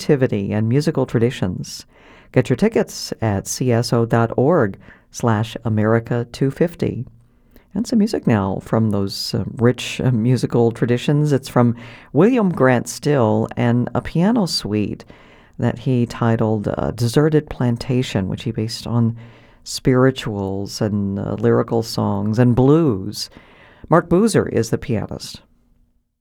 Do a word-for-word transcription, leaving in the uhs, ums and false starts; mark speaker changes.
Speaker 1: creativity and musical traditions. Get your tickets at cso.org slash America 250. And some music now from those uh, rich uh, musical traditions. It's from William Grant Still and a piano suite that he titled uh, Deserted Plantation, which he based on spirituals and uh, lyrical songs and blues. Mark Boozer is the pianist.